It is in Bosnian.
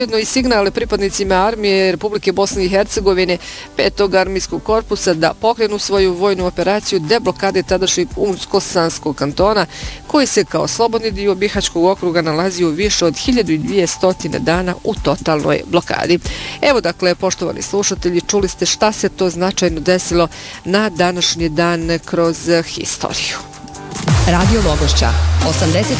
Jedno i signale pripadnicima armije Republike Bosne i Hercegovine 5. armijskog korpusa da pokrenu svoju vojnu operaciju deblokade tadašnjeg Unsko-Sanskog kantona, koji se kao slobodni dio Bihaćkog okruga nalazio više od 1200 dana u totalnoj blokadi. Evo dakle, poštovani slušatelji, čuli ste šta se to značajno desilo na današnji dan kroz historiju. Radio Logošća,